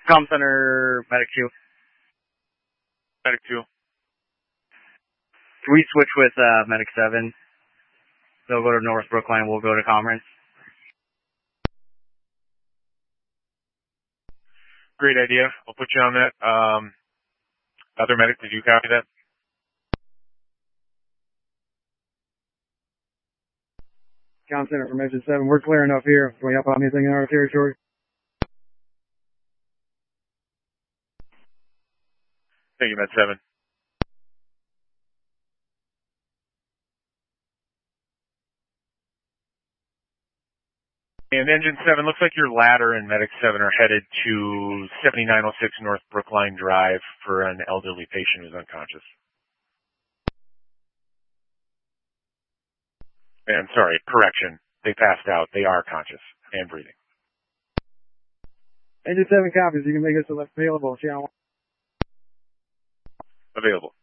Comm Center, Medic 2. Medic 2. Can we switch with Medic 7? They'll go to North Brookline, we'll go to Commerce. Great idea. I'll put you on that. Other medic, did you copy that? Comm Center for Mission 7, we're clear enough here. Can we help out anything in our territory? Thank you, Med 7. And Engine 7, looks like your ladder and Medic 7 are headed to 7906 North Brookline Drive for an elderly patient who's unconscious. And sorry, correction. They passed out. They are conscious and breathing. Engine 7 copies. You can make us available. Channel. Available.